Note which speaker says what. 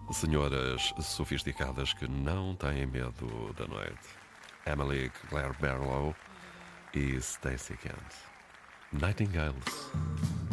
Speaker 1: Senhoras sofisticadas que não têm medo da noite. Emily Claire Barlow e Stacey Kent. Nightingales.